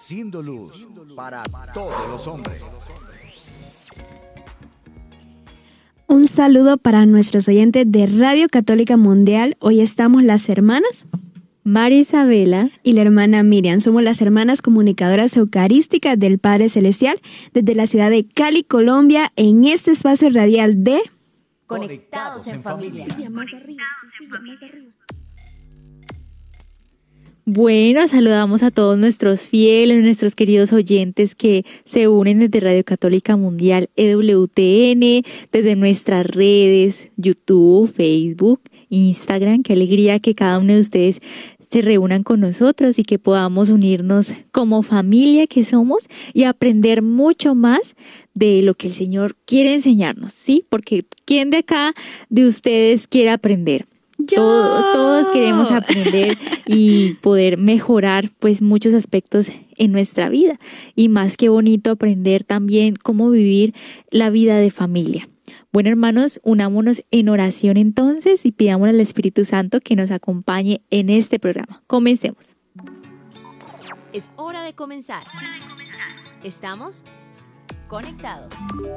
siendo luz para todos los hombres. Un saludo para nuestros oyentes de Radio Católica Mundial. Hoy estamos las hermanas María Isabela y la hermana Miriam. Somos las hermanas comunicadoras eucarísticas del Padre Celestial desde la ciudad de Cali, Colombia, en este espacio radial de Conectados en Familia. Más arriba. Bueno, saludamos a todos nuestros fieles, nuestros queridos oyentes que se unen desde Radio Católica Mundial EWTN, desde nuestras redes, YouTube, Facebook, Instagram. Qué alegría que cada uno de ustedes se reúnan con nosotros y que podamos unirnos como familia que somos y aprender mucho más de lo que el Señor quiere enseñarnos, ¿sí? Porque ¿quién de acá de ustedes quiere aprender? Todos queremos aprender y poder mejorar pues muchos aspectos en nuestra vida, y más que bonito aprender también cómo vivir la vida de familia. Bueno, hermanos, unámonos en oración entonces y pidamos al Espíritu Santo que nos acompañe en este programa. Comencemos. Es hora de comenzar. Estamos conectados.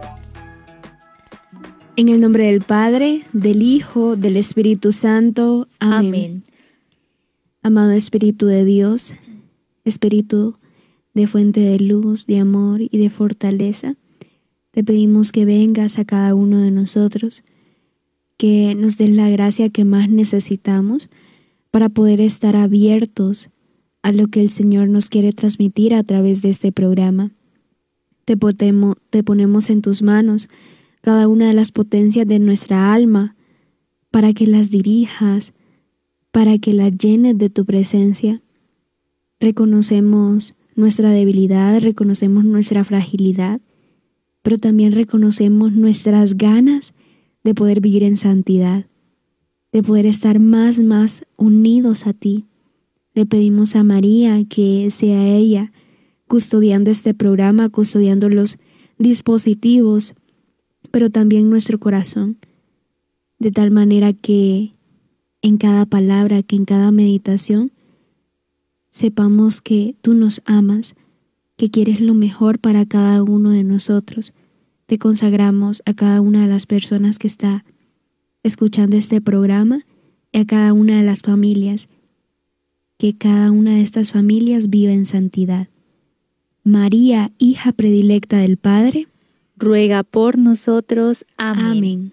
En el nombre del Padre, del Hijo, del Espíritu Santo. Amén. Amado Espíritu de Dios, Espíritu de fuente de luz, de amor y de fortaleza, te pedimos que vengas a cada uno de nosotros, que nos des la gracia que más necesitamos para poder estar abiertos a lo que el Señor nos quiere transmitir a través de este programa. Te ponemos en tus manos cada una de las potencias de nuestra alma, para que las dirijas, para que las llenes de tu presencia. Reconocemos nuestra debilidad, reconocemos nuestra fragilidad, pero también reconocemos nuestras ganas de poder vivir en santidad, de poder estar más unidos a ti. Le pedimos a María que sea ella custodiando este programa, custodiando los dispositivos, pero también nuestro corazón, de tal manera que en cada palabra, que en cada meditación, sepamos que tú nos amas, que quieres lo mejor para cada uno de nosotros. Te consagramos a cada una de las personas que está escuchando este programa y a cada una de las familias, que cada una de estas familias viva en santidad. María, hija predilecta del Padre, ruega por nosotros. Amén. Amén.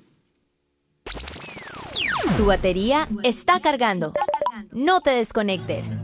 Tu batería está cargando. No te desconectes.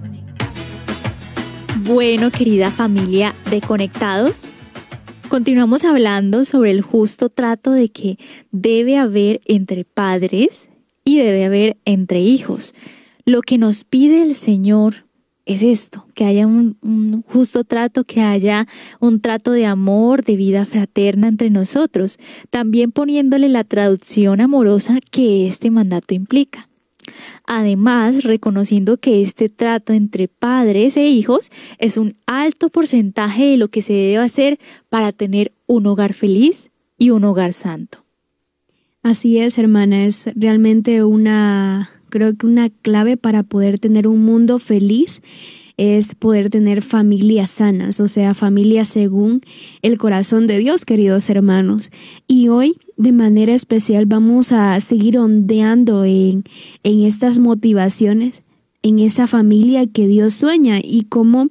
Bueno, querida familia de Conectados, continuamos hablando sobre el justo trato de que debe haber entre padres y debe haber entre hijos. Lo que nos pide el Señor es esto, que haya un justo trato, que haya un trato de amor, de vida fraterna entre nosotros, también poniéndole la traducción amorosa que este mandato implica. Además, reconociendo que este trato entre padres e hijos es un alto porcentaje de lo que se debe hacer para tener un hogar feliz y un hogar santo. Así es, hermana, es realmente creo que una clave para poder tener un mundo feliz es poder tener familias sanas, o sea, familias según el corazón de Dios, queridos hermanos. Y hoy, de manera especial, vamos a seguir ondeando en estas motivaciones, en esa familia que Dios sueña y cómo,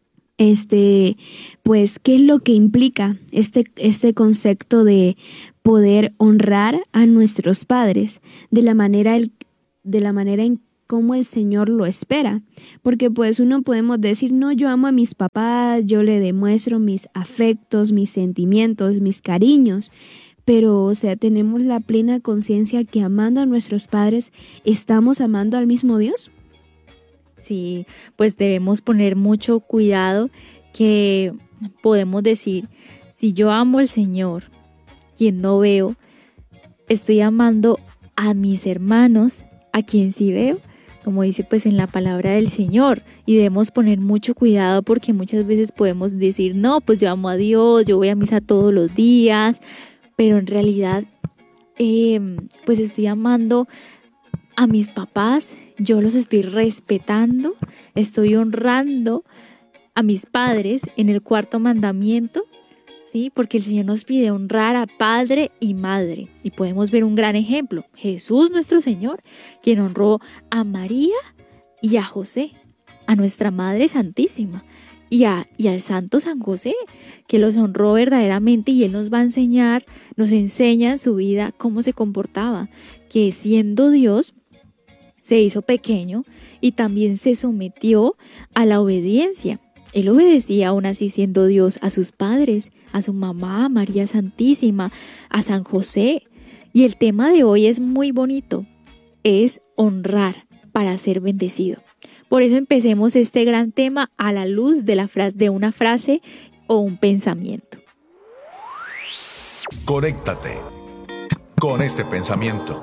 pues, qué es lo que implica este concepto de poder honrar a nuestros padres de la manera en cómo el Señor lo espera. Porque pues uno podemos decir, no, yo amo a mis papás, yo le demuestro mis afectos, mis sentimientos, mis cariños. Pero, o sea, tenemos la plena conciencia que amando a nuestros padres, ¿estamos amando al mismo Dios? Sí, pues debemos poner mucho cuidado, que podemos decir, si yo amo al Señor, quien no veo, estoy amando a mis hermanos, a quien sí veo, como dice pues en la palabra del Señor, y debemos poner mucho cuidado porque muchas veces podemos decir, no, pues yo amo a Dios, yo voy a misa todos los días, pero en realidad pues estoy amando a mis papás, yo los estoy respetando, estoy honrando a mis padres en el cuarto mandamiento, ¿sí? Porque el Señor nos pide honrar a padre y madre. Y podemos ver un gran ejemplo. Jesús nuestro Señor, quien honró a María y a José, a nuestra Madre Santísima y al Santo San José, que los honró verdaderamente, y Él nos va a enseñar, nos enseña en su vida cómo se comportaba, que siendo Dios se hizo pequeño y también se sometió a la obediencia. Él obedecía aún así siendo Dios a sus padres, a su mamá, María Santísima, a San José. Y el tema de hoy es muy bonito, es honrar para ser bendecido. Por eso empecemos este gran tema a la luz de una frase o un pensamiento. Conéctate con este pensamiento.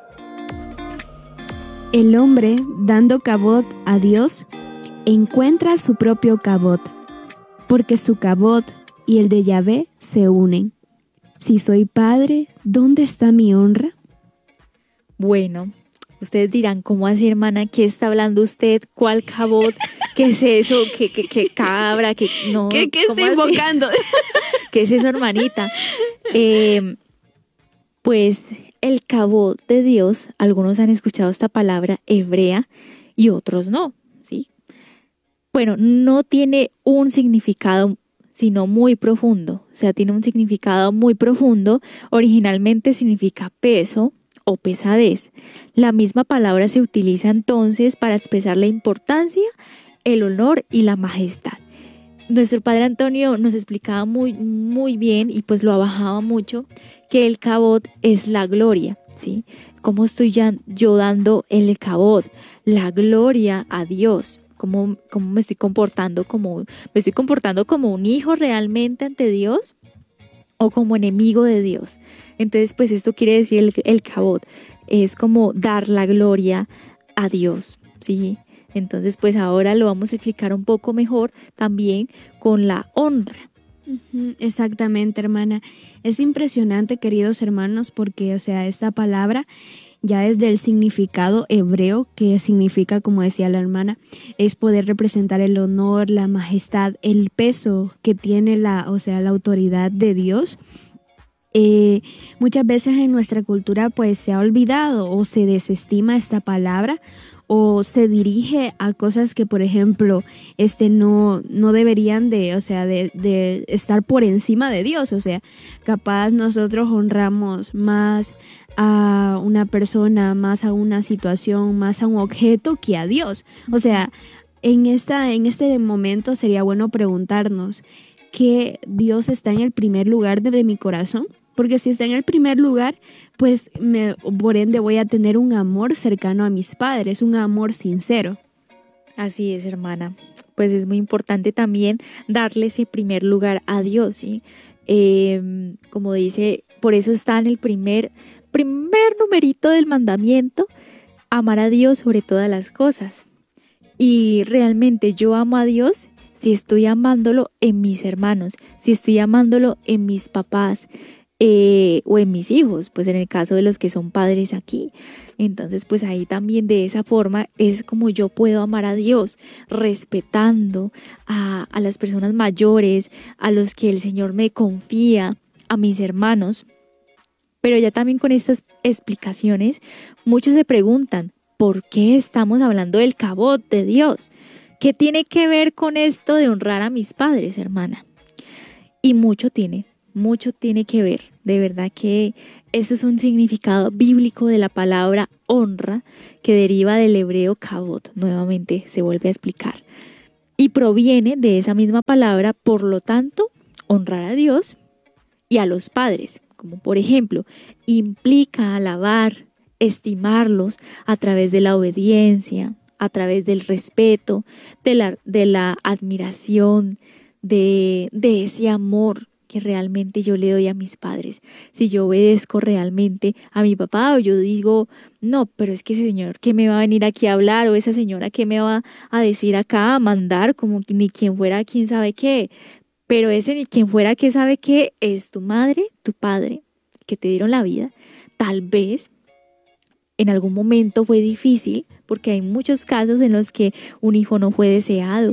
El hombre, dando cabot a Dios, encuentra su propio cabot, porque su cabot y el de Yahvé se unen. Si soy padre, ¿dónde está mi honra? Bueno, ustedes dirán, ¿cómo así, hermana? ¿Qué está hablando usted? ¿Cuál cabot? ¿Qué es eso? ¿Qué cabra? ¿Qué no? ¿Qué está invocando? ¿Qué es eso, hermanita? Pues el cabot de Dios, algunos han escuchado esta palabra hebrea y otros no, ¿sí? Bueno, no tiene un significado sino muy profundo, o sea, tiene un significado muy profundo. Originalmente significa peso o pesadez. La misma palabra se utiliza entonces para expresar la importancia, el honor y la majestad. Nuestro padre Antonio nos explicaba muy bien, y pues lo abajaba mucho, que el cabot es la gloria, ¿sí? ¿Cómo estoy yo dando el cabot? La gloria a Dios. ¿Cómo me estoy comportando? ¿Me estoy comportando como un hijo realmente ante Dios o como enemigo de Dios? Entonces, pues esto quiere decir el cabot. Es como dar la gloria a Dios, ¿sí? Entonces, pues ahora lo vamos a explicar un poco mejor también con la honra. Exactamente, hermana. Es impresionante, queridos hermanos, porque, o sea, esta palabra ya desde el significado hebreo, que significa, como decía la hermana, es poder representar el honor, la majestad, el peso que tiene la autoridad de Dios. Muchas veces en nuestra cultura pues se ha olvidado o se desestima esta palabra, o se dirige a cosas que, por ejemplo, no deberían de estar por encima de Dios. O sea, capaz nosotros honramos más a una persona, más a una situación, más a un objeto que a Dios. O sea, en este momento sería bueno preguntarnos que Dios está en el primer lugar de mi corazón. Porque si está en el primer lugar, pues por ende voy a tener un amor cercano a mis padres, un amor sincero. Así es, hermana. Pues es muy importante también darle ese primer lugar a Dios, ¿sí? Como dice, por eso está en el primer numerito del mandamiento, amar a Dios sobre todas las cosas. Y realmente yo amo a Dios si estoy amándolo en mis hermanos, si estoy amándolo en mis papás, o en mis hijos, pues en el caso de los que son padres aquí. Entonces, pues ahí también de esa forma es como yo puedo amar a Dios, respetando a las personas mayores, a los que el Señor me confía, a mis hermanos. Pero ya también con estas explicaciones, muchos se preguntan, ¿por qué estamos hablando del cabot de Dios? ¿Qué tiene que ver con esto de honrar a mis padres, hermana? Y mucho tiene que ver. De verdad que este es un significado bíblico de la palabra honra, que deriva del hebreo cabot. Nuevamente se vuelve a explicar. Y proviene de esa misma palabra, por lo tanto, honrar a Dios y a los padres. Como por ejemplo, implica alabar, estimarlos a través de la obediencia, a través del respeto, de la admiración, de ese amor que realmente yo le doy a mis padres. Si yo obedezco realmente a mi papá, o yo digo, no, pero es que ese señor que me va a venir aquí a hablar, o esa señora que me va a decir acá, a mandar, como ni quien fuera quién sabe qué, pero ese ni quien fuera que sabe qué es tu madre, tu padre, que te dieron la vida. Tal vez en algún momento fue difícil, porque hay muchos casos en los que un hijo no fue deseado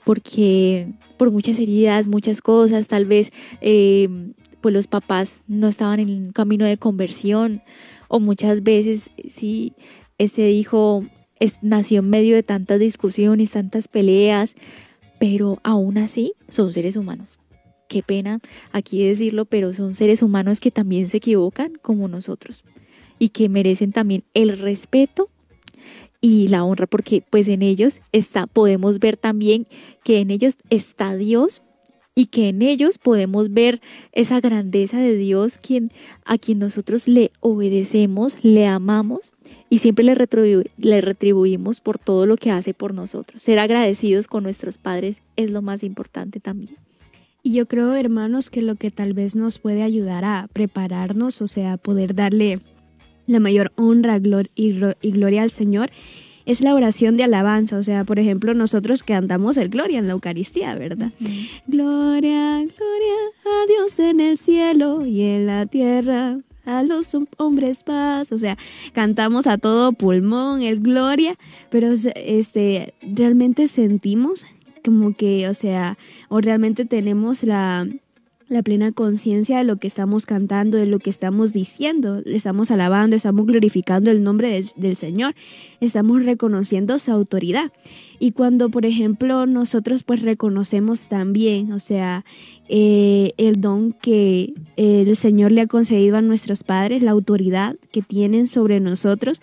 porque por muchas heridas, muchas cosas, tal vez pues los papás no estaban en un camino de conversión, o muchas veces sí, ese hijo nació en medio de tantas discusiones, tantas peleas, pero aún así son seres humanos. Qué pena aquí decirlo, pero son seres humanos que también se equivocan como nosotros y que merecen también el respeto y la honra, porque pues en ellos podemos ver también que en ellos está Dios y que en ellos podemos ver esa grandeza de Dios a quien nosotros le obedecemos, le amamos y siempre le retribuimos por todo lo que hace por nosotros. Ser agradecidos con nuestros padres es lo más importante también. Y yo creo, hermanos, que lo que tal vez nos puede ayudar a prepararnos, o sea, poder darle la mayor honra y gloria al Señor, es la oración de alabanza. O sea, por ejemplo, nosotros cantamos el Gloria en la Eucaristía, ¿verdad? Uh-huh. Gloria, gloria a Dios en el cielo y en la tierra, a los hombres paz. O sea, cantamos a todo pulmón el Gloria, pero realmente sentimos como que, o sea, o realmente tenemos la plena conciencia de lo que estamos cantando, de lo que estamos diciendo, le estamos alabando, estamos glorificando el nombre del Señor, estamos reconociendo su autoridad. Y cuando, por ejemplo, nosotros pues reconocemos también, o sea, el don que el Señor le ha concedido a nuestros padres, la autoridad que tienen sobre nosotros,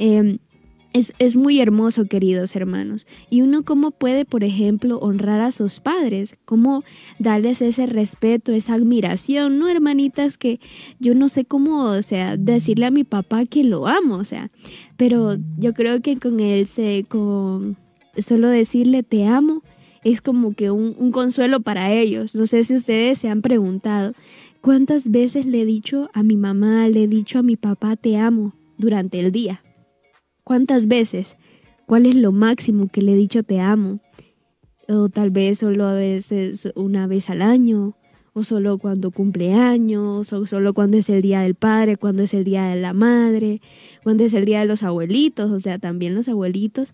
es muy hermoso, queridos hermanos. Y uno cómo puede, por ejemplo, honrar a sus padres, cómo darles ese respeto, esa admiración, ¿no, hermanitas? Que yo no sé cómo, o sea, decirle a mi papá que lo amo, o sea, pero yo creo que con solo decirle te amo es como que un consuelo para ellos. No sé si ustedes se han preguntado cuántas veces le he dicho a mi mamá, le he dicho a mi papá te amo durante el día. ¿Cuántas veces? ¿Cuál es lo máximo que le he dicho te amo? O tal vez solo a veces una vez al año, o solo cuando cumple años, o solo cuando es el día del padre, cuando es el día de la madre, cuando es el día de los abuelitos, o sea, también los abuelitos,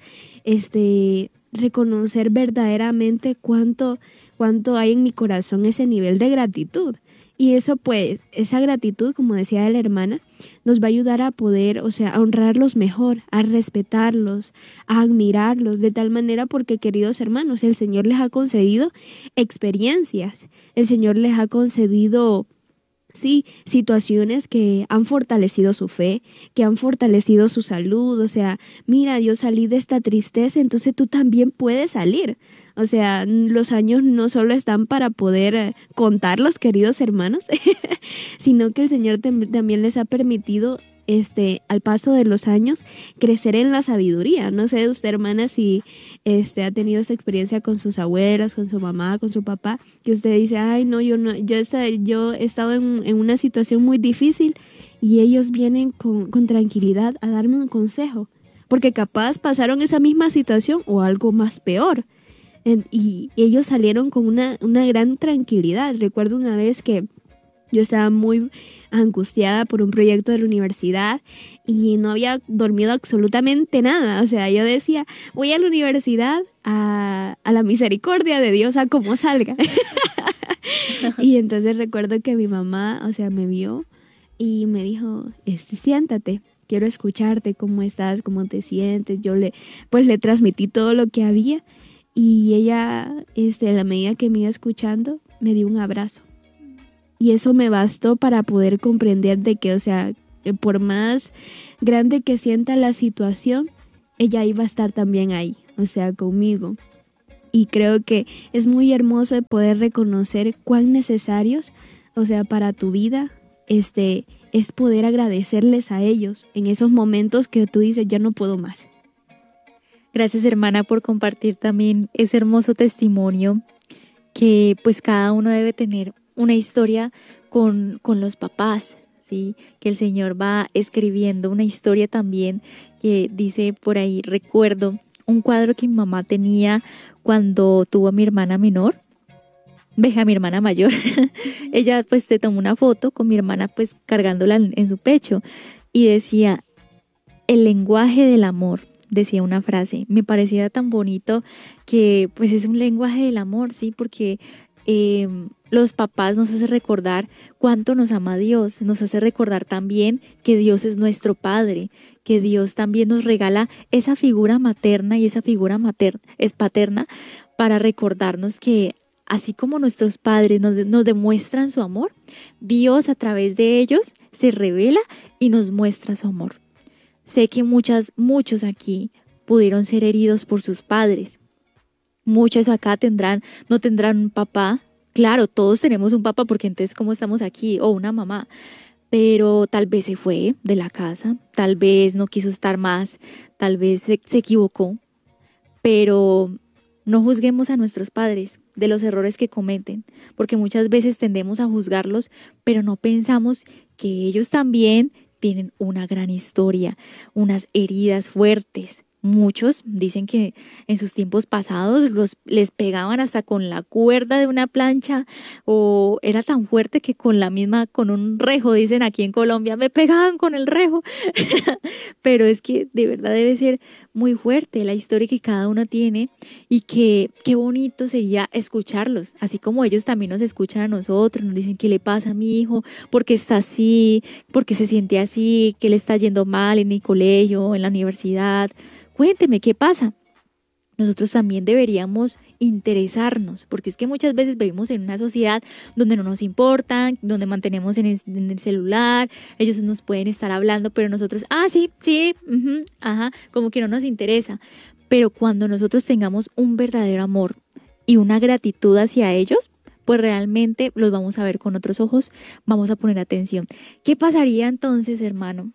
reconocer verdaderamente cuánto hay en mi corazón ese nivel de gratitud. Y eso pues, esa gratitud, como decía la hermana, nos va a ayudar a poder, o sea, a honrarlos mejor, a respetarlos, a admirarlos, de tal manera porque, queridos hermanos, el Señor les ha concedido experiencias, el Señor les ha concedido, sí, situaciones que han fortalecido su fe, que han fortalecido su salud. O sea, mira, yo salí de esta tristeza, entonces tú también puedes salir. O sea, los años no solo están para poder contarlos, queridos hermanos, sino que el Señor también les ha permitido, al paso de los años, crecer en la sabiduría. No sé usted, hermana, si ha tenido esa experiencia con sus abuelos, con su mamá, con su papá, que usted dice, ay, no, yo he estado en una situación muy difícil y ellos vienen con tranquilidad a darme un consejo, porque capaz pasaron esa misma situación o algo más peor. Y ellos salieron con una gran tranquilidad. Recuerdo una vez que yo estaba muy angustiada por un proyecto de la universidad y no había dormido absolutamente nada. O sea, yo decía, voy a la universidad a la misericordia de Dios, a como salga. Y entonces recuerdo que mi mamá, o sea, me vio y me dijo, siéntate. Quiero escucharte, cómo estás, cómo te sientes. Yo le transmití todo lo que había. Y ella, a la medida que me iba escuchando, me dio un abrazo. Y eso me bastó para poder comprender de que, o sea, por más grande que sienta la situación, ella iba a estar también ahí, o sea, conmigo. Y creo que es muy hermoso de poder reconocer cuán necesarios, o sea, para tu vida, es poder agradecerles a ellos en esos momentos que tú dices, ya no puedo más. Gracias, hermana, por compartir también ese hermoso testimonio que pues cada uno debe tener una historia con los papás, ¿sí? Que el Señor va escribiendo una historia también que dice por ahí, recuerdo un cuadro que mi mamá tenía cuando tuvo a mi hermana menor, a mi hermana mayor. Ella pues te tomó una foto con mi hermana pues cargándola en su pecho y decía, el lenguaje del amor. decía una frase, me parecía tan bonito que pues es un lenguaje del amor, ¿sí? Porque los papás nos hacen recordar cuánto nos ama Dios, nos hace recordar también que Dios es nuestro Padre, que Dios también nos regala esa figura materna y esa figura es paterna para recordarnos que así como nuestros padres nos demuestran su amor, Dios a través de ellos se revela y nos muestra su amor. Sé que muchos aquí pudieron ser heridos por sus padres. Muchos acá no tendrán un papá. Claro, todos tenemos un papá porque entonces ¿cómo estamos aquí? O una mamá. Pero tal vez se fue de la casa, tal vez no quiso estar más, tal vez se equivocó. Pero no juzguemos a nuestros padres de los errores que cometen, porque muchas veces tendemos a juzgarlos, pero no pensamos que ellos también tienen una gran historia, unas heridas fuertes. Muchos dicen que en sus tiempos pasados les pegaban hasta con la cuerda de una plancha o era tan fuerte que con un rejo, dicen aquí en Colombia, me pegaban con el rejo. Pero es que de verdad debe ser muy fuerte la historia que cada uno tiene y que qué bonito sería escucharlos, así como ellos también nos escuchan a nosotros, nos dicen qué le pasa a mi hijo, por qué está así, por qué se siente así, qué le está yendo mal en el colegio, en la universidad. Cuénteme, ¿qué pasa? Nosotros también deberíamos interesarnos, porque es que muchas veces vivimos en una sociedad donde no nos importan, donde mantenemos en el celular, ellos nos pueden estar hablando, pero nosotros, sí, ajá, como que no nos interesa. Pero cuando nosotros tengamos un verdadero amor y una gratitud hacia ellos, pues realmente los vamos a ver con otros ojos, vamos a poner atención. ¿Qué pasaría entonces, hermano,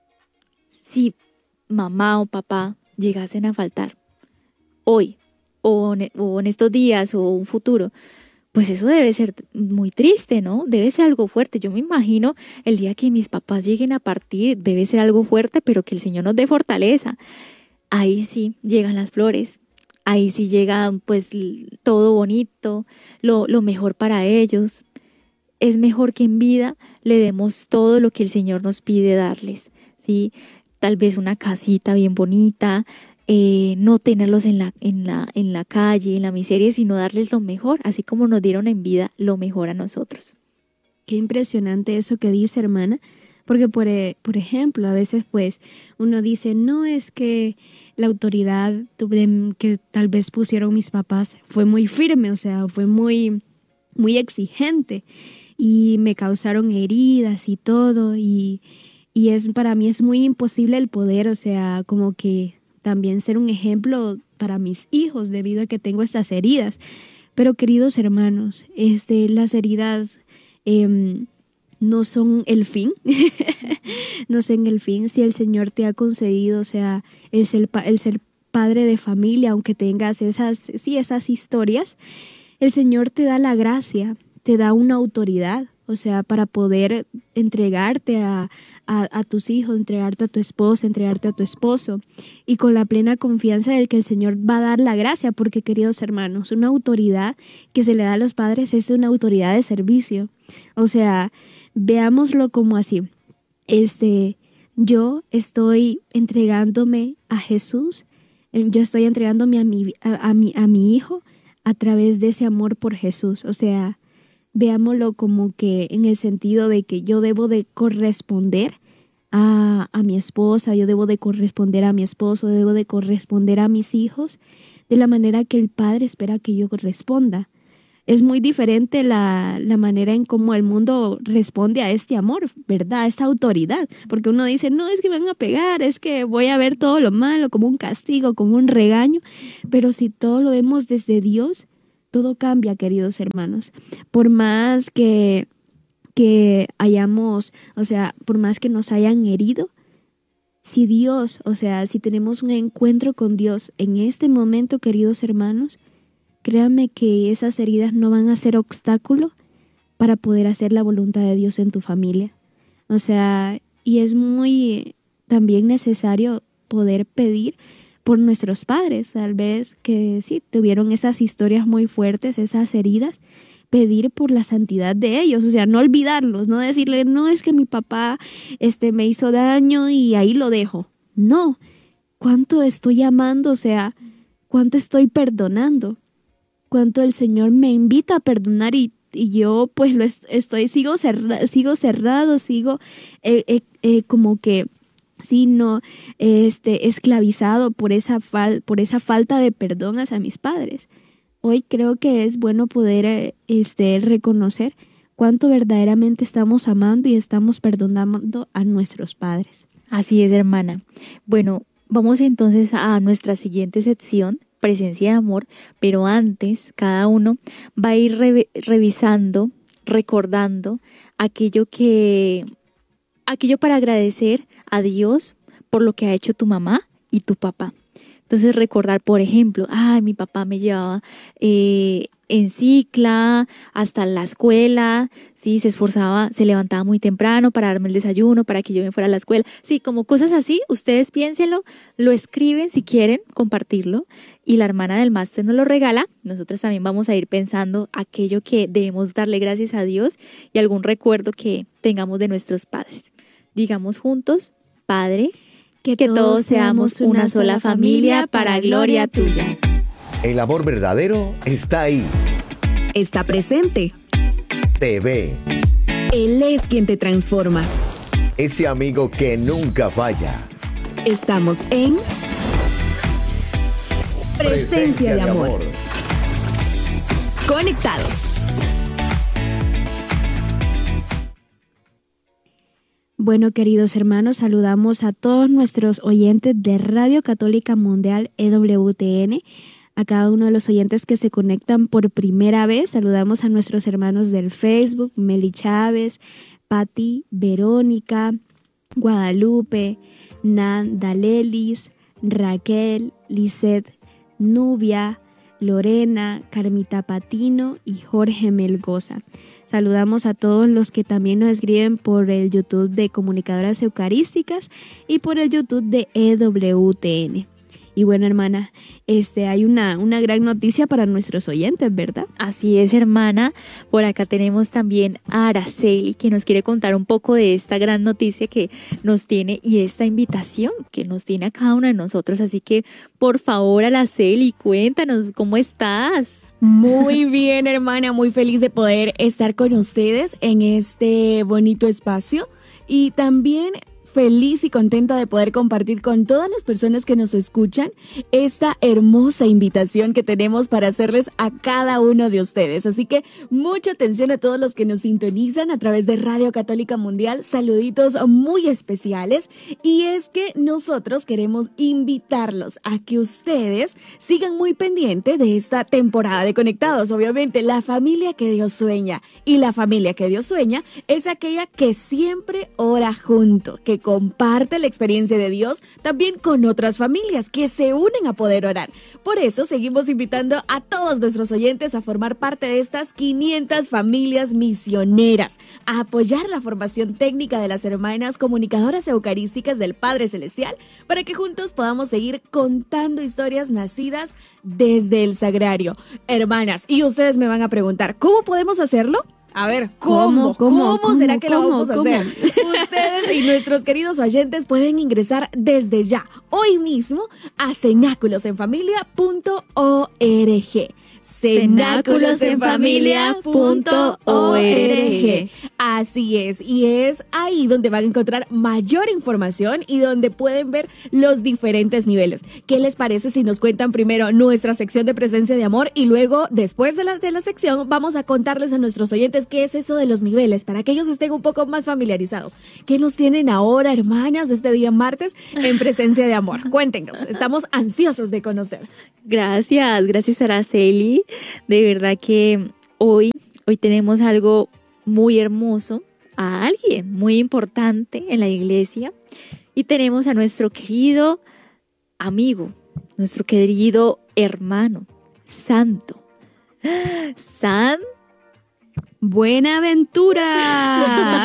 si mamá o papá llegasen a faltar hoy o en estos días o un futuro? Pues eso debe ser muy triste, ¿no? Debe ser algo fuerte. Yo me imagino el día que mis papás lleguen a partir, debe ser algo fuerte, pero que el Señor nos dé fortaleza. Ahí sí llegan las flores, ahí sí llega pues todo bonito, lo mejor para ellos. Es mejor que en vida le demos todo lo que el Señor nos pide darles, ¿sí? Tal vez una casita bien bonita, no tenerlos en la calle, en la miseria, sino darles lo mejor, así como nos dieron en vida lo mejor a nosotros. Qué impresionante eso que dice, hermana, porque por ejemplo, a veces pues uno dice, no, es que la autoridad que tal vez pusieron mis papás fue muy firme, o sea, fue muy, muy exigente y me causaron heridas y todo y para mí es muy imposible el poder, o sea, como que también ser un ejemplo para mis hijos debido a que tengo estas heridas. Pero queridos hermanos, las heridas no son el fin, no son el fin. Si el Señor te ha concedido, o sea, el ser padre de familia, aunque tengas esas historias, el Señor te da la gracia, te da una autoridad. O sea, para poder entregarte a tus hijos, entregarte a tu esposa, entregarte a tu esposo. Y con la plena confianza de que el Señor va a dar la gracia. Porque, queridos hermanos, una autoridad que se le da a los padres es una autoridad de servicio. O sea, veámoslo como así. Yo estoy entregándome a Jesús. Yo estoy entregándome a mi hijo a través de ese amor por Jesús. O sea, veámoslo como que en el sentido de que yo debo de corresponder a mi esposa, yo debo de corresponder a mi esposo, debo de corresponder a mis hijos de la manera que el Padre espera que yo corresponda. Es muy diferente la manera en cómo el mundo responde a este amor, ¿verdad? A esta autoridad. Porque uno dice, no, es que me van a pegar, es que voy a ver todo lo malo como un castigo, como un regaño. Pero si todo lo vemos desde Dios, todo cambia, queridos hermanos. Por más que hayamos, o sea, por más que nos hayan herido, si Dios, o sea, si tenemos un encuentro con Dios en este momento, queridos hermanos, créanme que esas heridas no van a ser obstáculo para poder hacer la voluntad de Dios en tu familia. O sea, y es muy también necesario poder pedir por nuestros padres, tal vez que sí, tuvieron esas historias muy fuertes, esas heridas, pedir por la santidad de ellos, o sea, no olvidarlos, no decirle, no, es que mi papá me hizo daño y ahí lo dejo. No, cuánto estoy amando, o sea, cuánto estoy perdonando, cuánto el Señor me invita a perdonar y yo pues sigo cerrado, sigo como que sí, no, esclavizado por esa falta de perdón hacia mis padres. Hoy creo que es bueno poder reconocer cuánto verdaderamente estamos amando y estamos perdonando a nuestros padres. Así es, hermana. Bueno, vamos entonces a nuestra siguiente sección, presencia de amor, pero antes cada uno va a ir revisando, recordando aquello para agradecer a Dios por lo que ha hecho tu mamá y tu papá. Entonces recordar, por ejemplo, mi papá me llevaba en cicla hasta la escuela, sí, se esforzaba, se levantaba muy temprano para darme el desayuno, para que yo me fuera a la escuela. Sí, como cosas así, ustedes piénsenlo, lo escriben si quieren compartirlo y la hermana del máster nos lo regala. Nosotros también vamos a ir pensando aquello que debemos darle gracias a Dios y algún recuerdo que tengamos de nuestros padres. Digamos juntos, Padre, que todos seamos una sola familia para gloria tuya. El amor verdadero está ahí. Está presente. Te ve. Él es quien te transforma. Ese amigo que nunca falla. Estamos en Presencia de Amor. Conectados. Bueno, queridos hermanos, saludamos a todos nuestros oyentes de Radio Católica Mundial EWTN, a cada uno de los oyentes que se conectan por primera vez. Saludamos a nuestros hermanos del Facebook, Meli Chávez, Patti, Verónica, Guadalupe, Nan, Dalelis, Raquel, Lisette, Nubia, Lorena, Carmita Patino y Jorge Melgoza. Saludamos a todos los que también nos escriben por el YouTube de Comunicadoras Eucarísticas y por el YouTube de EWTN. Y bueno, hermana, hay una gran noticia para nuestros oyentes, ¿verdad? Así es, hermana. Por acá tenemos también a Araceli, que nos quiere contar un poco de esta gran noticia que nos tiene y esta invitación que nos tiene a cada uno de nosotros. Así que, por favor, Araceli, cuéntanos, ¿cómo estás? Muy bien, hermana, muy feliz de poder estar con ustedes en este bonito espacio y también feliz y contenta de poder compartir con todas las personas que nos escuchan esta hermosa invitación que tenemos para hacerles a cada uno de ustedes. Así que mucha atención a todos los que nos sintonizan a través de Radio Católica Mundial. Saluditos muy especiales. Y es que nosotros queremos invitarlos a que ustedes sigan muy pendiente de esta temporada de Conectados. Obviamente, la familia que Dios sueña. Y la familia que Dios sueña es aquella que siempre ora junto, que comparte la experiencia de Dios también con otras familias que se unen a poder orar. Por eso seguimos invitando a todos nuestros oyentes a formar parte de estas 500 familias misioneras, a apoyar la formación técnica de las hermanas comunicadoras eucarísticas del Padre Celestial, para que juntos podamos seguir contando historias nacidas desde el sagrario. Hermanas, y ustedes me van a preguntar, ¿cómo podemos hacerlo? A ver, ¿cómo será que lo vamos a hacer? Ustedes y nuestros queridos oyentes pueden ingresar desde ya, hoy mismo, a cenáculosenfamilia.org. cenáculosenfamilia.org. Así es, y es ahí donde van a encontrar mayor información y donde pueden ver los diferentes niveles. ¿Qué les parece si nos cuentan primero nuestra sección de presencia de amor y luego, después de la sección, vamos a contarles a nuestros oyentes qué es eso de los niveles para que ellos estén un poco más familiarizados? ¿Qué nos tienen ahora, hermanas, este día martes en presencia de amor? Cuéntenos, estamos ansiosos de conocer. Gracias Araceli. De verdad que hoy tenemos algo muy hermoso, a alguien muy importante en la iglesia, y tenemos a nuestro querido amigo, nuestro querido hermano, santo, San Buenaventura.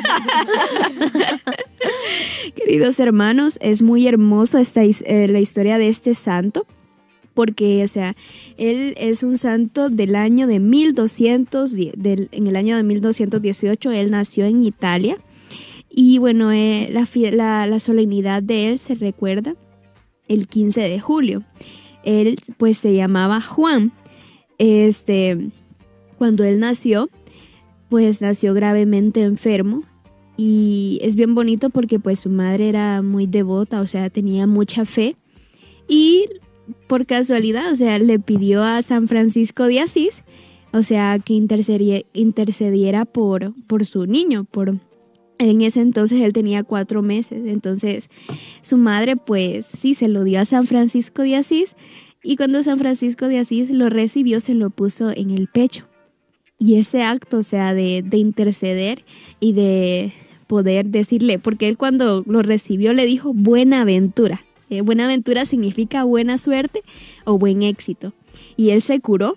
Queridos hermanos, es muy hermoso la historia de este santo, porque, él es un santo del año de 1200, en el año de 1218, él nació en Italia, y bueno, la solemnidad de él se recuerda el 15 de julio. Él pues se llamaba Juan. Cuando él nació, pues nació gravemente enfermo. Y es bien bonito porque pues su madre era muy devota, o sea, tenía mucha fe. Y por casualidad, o sea, le pidió a San Francisco de Asís, o sea, que intercediera por su niño. En ese entonces él tenía 4 meses. Entonces su madre pues sí se lo dio a San Francisco de Asís. Y cuando San Francisco de Asís lo recibió, se lo puso en el pecho. Y ese acto, o sea, de interceder y de poder decirle, porque él cuando lo recibió le dijo buenaventura. Buenaventura significa buena suerte o buen éxito. Y él se curó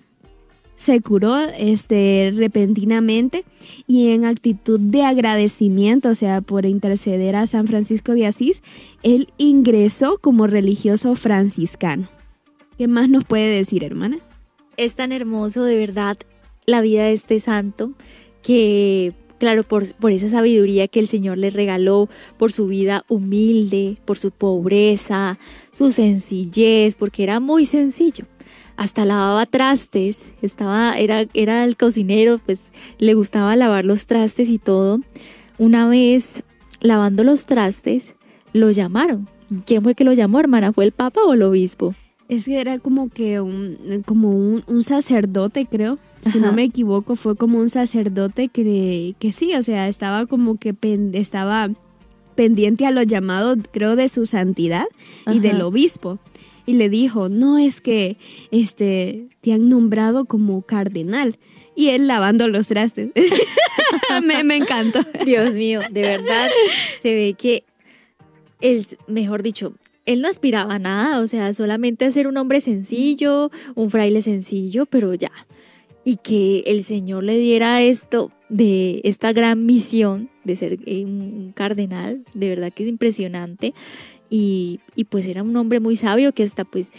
repentinamente y en actitud de agradecimiento, o sea, por interceder a San Francisco de Asís, él ingresó como religioso franciscano. ¿Qué más nos puede decir, hermana? Es tan hermoso, de verdad, la vida de este santo, que claro, por esa sabiduría que el Señor le regaló, por su vida humilde, por su pobreza, su sencillez, porque era muy sencillo. Hasta lavaba trastes, era el cocinero, pues le gustaba lavar los trastes y todo. Una vez, lavando los trastes, lo llamaron. ¿Quién fue que lo llamó, hermana? ¿Fue el Papa o el obispo? Es que era como que un sacerdote, creo. Si no me equivoco, fue como un sacerdote que sí, o sea, estaba como que estaba pendiente a los llamados, creo, de su santidad y del obispo. Y le dijo, no, es que te han nombrado como cardenal. Y él lavando los trastes. me encantó. Dios mío, de verdad, se ve que él, mejor dicho, él no aspiraba a nada, o sea, solamente a ser un hombre sencillo, un fraile sencillo, pero ya. Y que el Señor le diera esta gran misión de ser un cardenal, de verdad que es impresionante. Y pues era un hombre muy sabio que hasta pues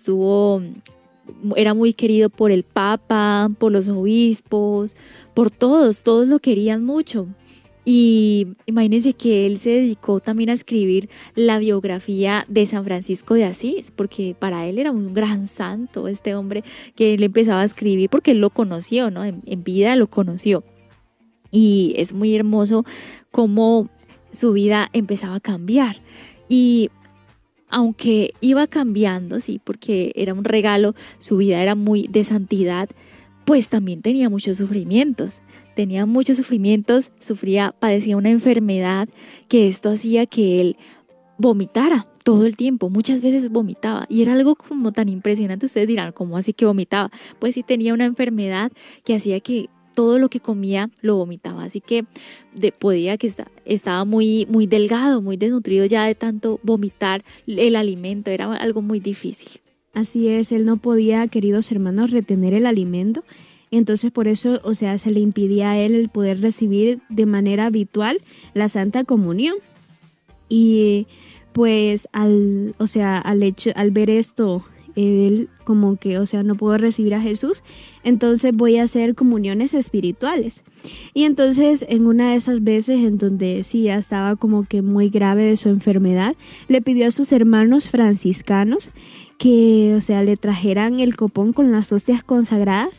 era muy querido por el Papa, por los obispos, por todos lo querían mucho. Y imagínense que él se dedicó también a escribir la biografía de San Francisco de Asís, porque para él era un gran santo este hombre, que él empezaba a escribir porque él lo conoció, ¿no? En vida lo conoció. Y es muy hermoso cómo su vida empezaba a cambiar. Y aunque iba cambiando, sí, porque era un regalo, su vida era muy de santidad, pues también tenía muchos sufrimientos. Padecía una enfermedad que esto hacía que él vomitara todo el tiempo, muchas veces vomitaba y era algo como tan impresionante. Ustedes dirán, ¿cómo así que vomitaba? Pues sí, tenía una enfermedad que hacía que todo lo que comía lo vomitaba, así que estaba muy, muy delgado, muy desnutrido ya de tanto vomitar el alimento, era algo muy difícil. Así es, él no podía, queridos hermanos, retener el alimento. Entonces por eso, o sea, se le impidía a él el poder recibir de manera habitual la Santa Comunión. Y pues al ver esto, él como que, o sea, no puedo recibir a Jesús, entonces voy a hacer comuniones espirituales. Y entonces en una de esas veces en donde sí ya estaba como que muy grave de su enfermedad, le pidió a sus hermanos franciscanos que, o sea, le trajeran el copón con las hostias consagradas.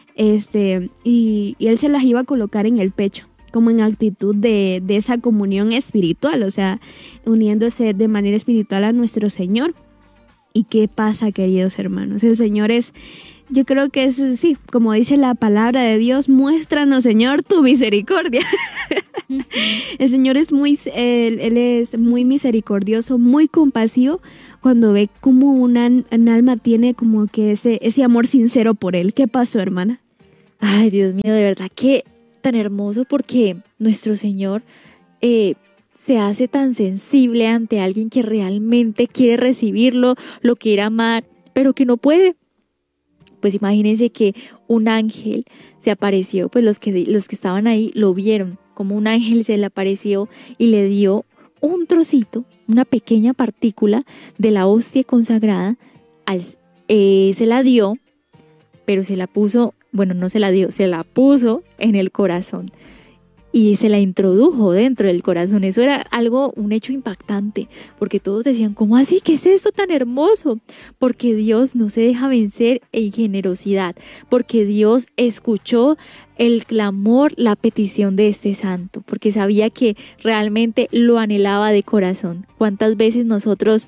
Y él se las iba a colocar en el pecho, como en actitud de esa comunión espiritual, o sea, uniéndose de manera espiritual a nuestro Señor. ¿Y qué pasa, queridos hermanos? El Señor yo creo que es, sí, como dice la palabra de Dios, muéstranos, Señor, tu misericordia. El Señor Él es muy misericordioso, muy compasivo, cuando ve como un alma tiene como que ese amor sincero por Él. ¿Qué pasó, hermana? Ay, Dios mío, de verdad que tan hermoso, porque nuestro Señor se hace tan sensible ante alguien que realmente quiere recibirlo, lo quiere amar, pero que no puede. Pues imagínense que un ángel se apareció, pues los que estaban ahí lo vieron, como un ángel se le apareció y le dio un trocito, una pequeña partícula de la hostia consagrada, se la dio, pero se la puso, bueno, no se la dio, se la puso en el corazón. y se la introdujo dentro del corazón. Eso era un hecho impactante, porque todos decían, ¿cómo así? ¿Qué es esto tan hermoso? Porque Dios no se deja vencer en generosidad, porque Dios escuchó el clamor, la petición de este santo, porque sabía que realmente lo anhelaba de corazón. ¿Cuántas veces nosotros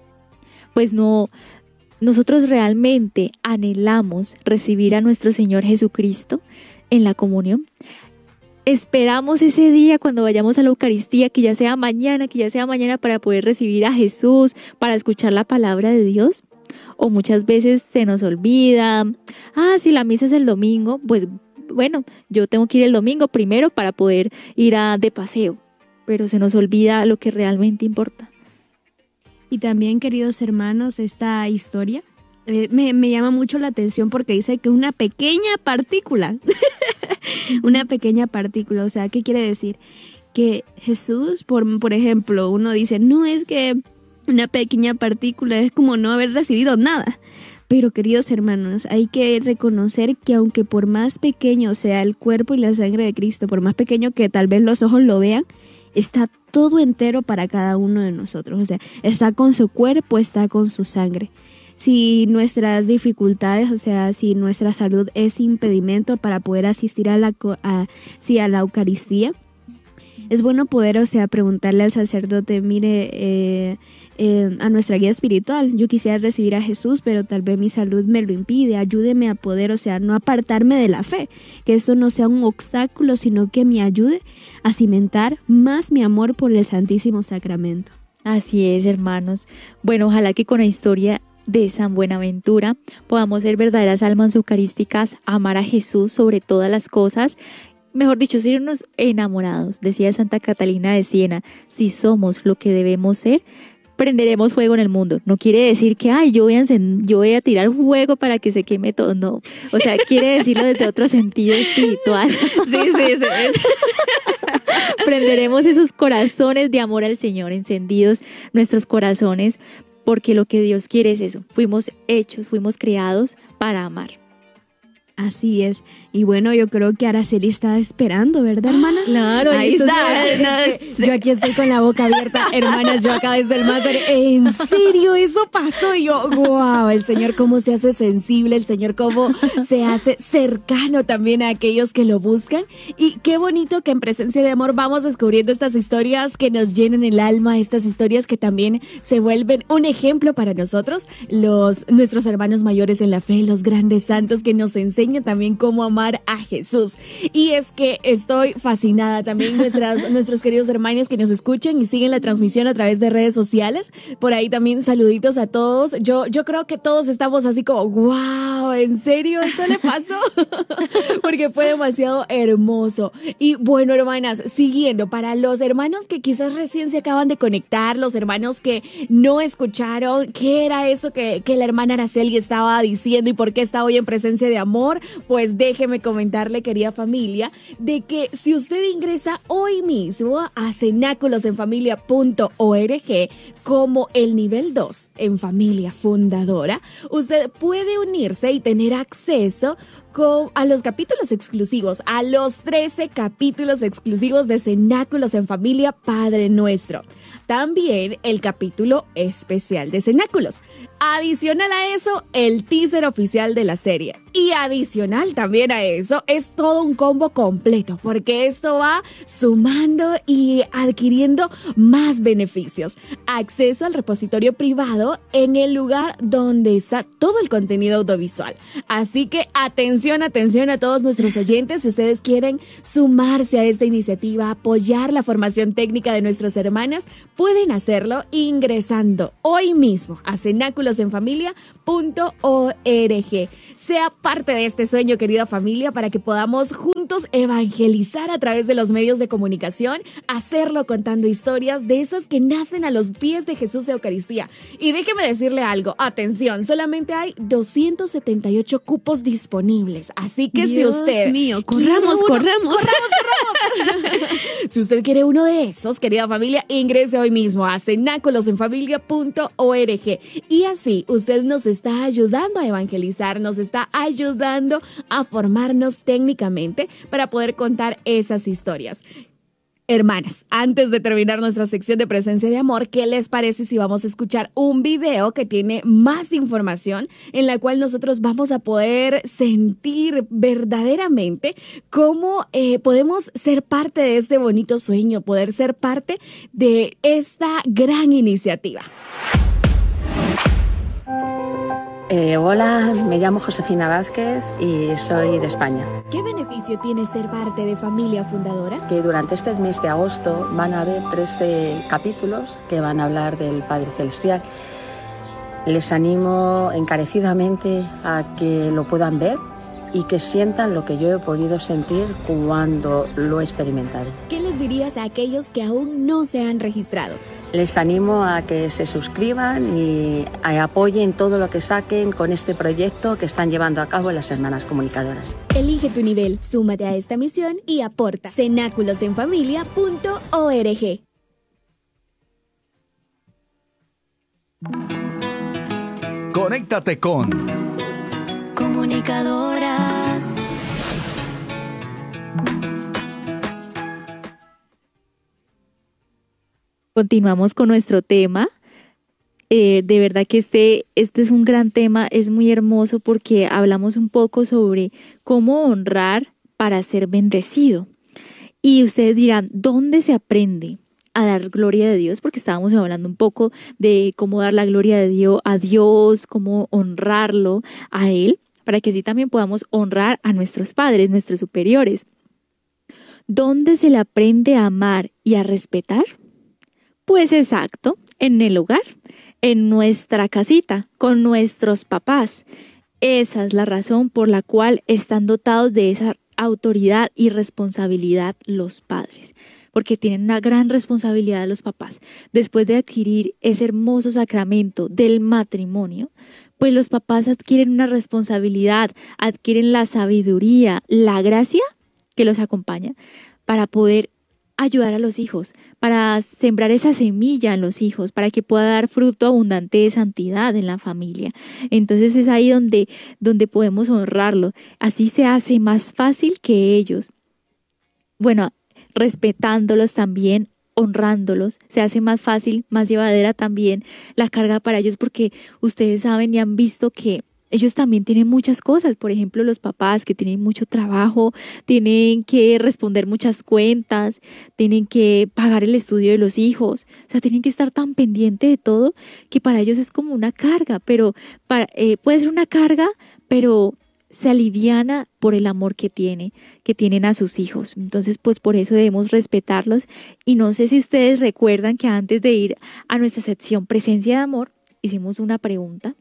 realmente anhelamos recibir a nuestro Señor Jesucristo en la comunión? Esperamos ese día cuando vayamos a la Eucaristía, que ya sea mañana para poder recibir a Jesús, para escuchar la palabra de Dios. O muchas veces se nos olvida, si la misa es el domingo, pues bueno, yo tengo que ir el domingo primero para poder ir de paseo, pero se nos olvida lo que realmente importa. Y también, queridos hermanos, esta historia me llama mucho la atención porque dice que una pequeña partícula, una pequeña partícula, o sea, ¿qué quiere decir? Que Jesús, por ejemplo, uno dice, no, es que una pequeña partícula es como no haber recibido nada. Pero, queridos hermanos, hay que reconocer que aunque por más pequeño sea el cuerpo y la sangre de Cristo, por más pequeño que tal vez los ojos lo vean, está todo entero para cada uno de nosotros. O sea, está con su cuerpo, está con su sangre. Si nuestras dificultades, o sea, si nuestra salud es impedimento para poder asistir a la Eucaristía, es bueno poder, o sea, preguntarle al sacerdote, mire, a nuestra guía espiritual, yo quisiera recibir a Jesús, pero tal vez mi salud me lo impide, ayúdeme a poder, o sea, no apartarme de la fe, que esto no sea un obstáculo, sino que me ayude a cimentar más mi amor por el Santísimo Sacramento. Así es, hermanos. Bueno, ojalá que con la historia de San Buenaventura podamos ser verdaderas almas eucarísticas, amar a Jesús sobre todas las cosas, mejor dicho, sernos enamorados. Decía Santa Catalina de Siena, si somos lo que debemos ser, prenderemos fuego en el mundo. No quiere decir que yo voy a tirar fuego para que se queme todo, no. O sea, quiere decirlo desde otro sentido espiritual. Sí. Prenderemos esos corazones de amor al Señor, encendidos nuestros corazones, porque lo que Dios quiere es eso. Fuimos creados para amar. Así es. Y bueno, yo creo que Araceli está esperando, ¿verdad, hermana? Claro. Ahí está. Yo aquí estoy con la boca abierta, hermanas, yo acá desde el máster. ¿En serio eso pasó? Y yo, wow, el Señor cómo se hace sensible, el Señor cómo se hace cercano también a aquellos que lo buscan. Y qué bonito que en Presencia de Amor vamos descubriendo estas historias que nos llenan el alma, estas historias que también se vuelven un ejemplo para nosotros, nuestros hermanos mayores en la fe, los grandes santos que nos enseñan también cómo amar a Jesús. Y es que estoy fascinada también, nuestros queridos hermanos que nos escuchan y siguen la transmisión a través de redes sociales. Por ahí también saluditos a todos. Yo creo que todos estamos así como, wow, ¿en serio eso le pasó? Porque fue demasiado hermoso. Y bueno, hermanas, siguiendo, para los hermanos que quizás recién se acaban de conectar, los hermanos que no escucharon qué era eso que la hermana Araceli estaba diciendo y por qué está hoy en Presencia de Amor, pues déjeme comentarle, querida familia, de que si usted ingresa hoy mismo a cenáculosenfamilia.org como el nivel 2 en familia fundadora, usted puede unirse y tener acceso a los capítulos exclusivos, a los 13 capítulos exclusivos de Cenáculos en Familia Padre Nuestro. También el capítulo especial de Cenáculos. Adicional a eso, el teaser oficial de la serie. Y adicional también a eso, es todo un combo completo, porque esto va sumando y adquiriendo más beneficios. Acceso al repositorio privado en el lugar donde está todo el contenido audiovisual. Así que atención a todos nuestros oyentes, si ustedes quieren sumarse a esta iniciativa, apoyar la formación técnica de nuestras hermanas, pueden hacerlo ingresando hoy mismo a cenáculosenfamilia.org. Sea parte de este sueño, querida familia, para que podamos juntos evangelizar a través de los medios de comunicación, hacerlo contando historias de esas que nacen a los pies de Jesús Eucaristía. Y déjeme decirle algo, atención, solamente hay 278 cupos disponibles, así que Dios si usted... mío, corramos. Si usted quiere uno de esos, querida familia, ingrese hoy mismo a cenaculosenfamilia.org y así usted nos está ayudando a evangelizar, nos está ayudando a formarnos técnicamente para poder contar esas historias. Hermanas, antes de terminar nuestra sección de presencia de amor, ¿qué les parece si vamos a escuchar un video que tiene más información en la cual nosotros vamos a poder sentir verdaderamente cómo podemos ser parte de este bonito sueño, poder ser parte de esta gran iniciativa? Hola, me llamo Josefina Vázquez y soy de España. ¿Qué beneficio tiene ser parte de Familia Fundadora? Que durante este mes de agosto van a haber 13 capítulos que van a hablar del Padre Celestial. Les animo encarecidamente a que lo puedan ver y que sientan lo que yo he podido sentir cuando lo he experimentado. ¿Qué les dirías a aquellos que aún no se han registrado? Les animo a que se suscriban y apoyen todo lo que saquen con este proyecto que están llevando a cabo las hermanas comunicadoras. Elige tu nivel, súmate a esta misión y aporta. cenaculosenfamilia.org. Conéctate con Comunicadoras. Continuamos con nuestro tema. De verdad que este es un gran tema, es muy hermoso porque hablamos un poco sobre cómo honrar para ser bendecido. Y ustedes dirán, ¿dónde se aprende a dar gloria a Dios? Porque estábamos hablando un poco de cómo dar la gloria de Dios a Dios, cómo honrarlo a Él, para que así también podamos honrar a nuestros padres, nuestros superiores. ¿Dónde se le aprende a amar y a respetar? Pues exacto, en el hogar, en nuestra casita, con nuestros papás. Esa es la razón por la cual están dotados de esa autoridad y responsabilidad los padres, porque tienen una gran responsabilidad los papás. Después de adquirir ese hermoso sacramento del matrimonio, pues los papás adquieren una responsabilidad, adquieren la sabiduría, la gracia que los acompaña para poder ayudar a los hijos, para sembrar esa semilla en los hijos, para que pueda dar fruto abundante de santidad en la familia. Entonces es ahí donde podemos honrarlo. Así se hace más fácil que ellos. Bueno, respetándolos también, honrándolos, se hace más fácil, más llevadera también la carga para ellos, porque ustedes saben y han visto que ellos también tienen muchas cosas. Por ejemplo, los papás que tienen mucho trabajo, tienen que responder muchas cuentas, tienen que pagar el estudio de los hijos. O sea, tienen que estar tan pendiente de todo que para ellos es como una carga, pero puede ser una carga, pero se aliviana por el amor que tienen a sus hijos. Entonces, pues por eso debemos respetarlos. Y no sé si ustedes recuerdan que antes de ir a nuestra sección Presencia de Amor, hicimos una pregunta.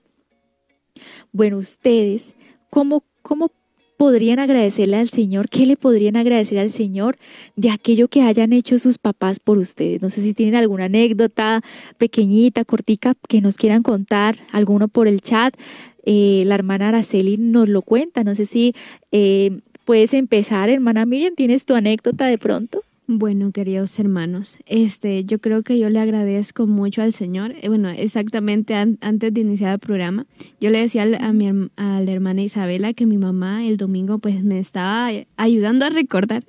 Bueno, ustedes, ¿cómo podrían agradecerle al Señor? ¿Qué le podrían agradecer al Señor de aquello que hayan hecho sus papás por ustedes? No sé si tienen alguna anécdota pequeñita, cortica, que nos quieran contar, alguno por el chat. La hermana Araceli nos lo cuenta. No sé si puedes empezar, hermana Miriam, ¿tienes tu anécdota de pronto? Bueno, queridos hermanos, yo creo que yo le agradezco mucho al Señor. Bueno, exactamente antes de iniciar el programa, yo le decía a la hermana Isabela que mi mamá el domingo pues me estaba ayudando a recordar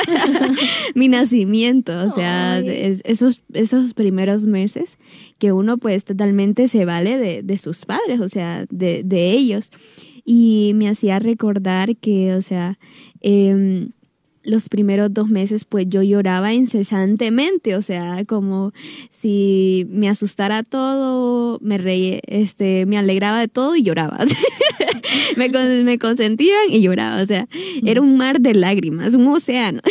mi nacimiento. O sea, esos primeros meses que uno pues totalmente se vale de sus padres, o sea, de ellos. Y me hacía recordar que, o sea, los primeros 2 meses pues yo lloraba incesantemente, o sea, como si me asustara todo, me alegraba de todo y lloraba. me consentían y lloraba, o sea, era un mar de lágrimas, un océano.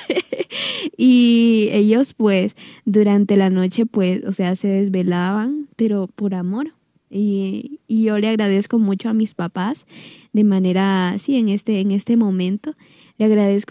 Y ellos pues durante la noche pues, o sea, se desvelaban, pero por amor. Y yo le agradezco mucho a mis papás de manera, sí, en este momento, le agradezco